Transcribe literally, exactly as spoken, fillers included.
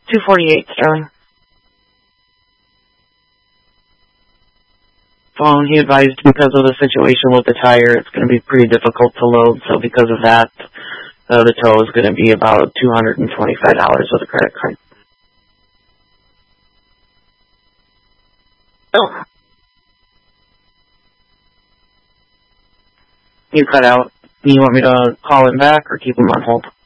two forty-eight, Sterling. Well, he advised because of the situation with the tire, it's going to be pretty difficult to load, so because of that, uh, the tow is going to be about two hundred twenty-five dollars with a credit card. Oh. You cut out. You want me to call him back or keep him on hold?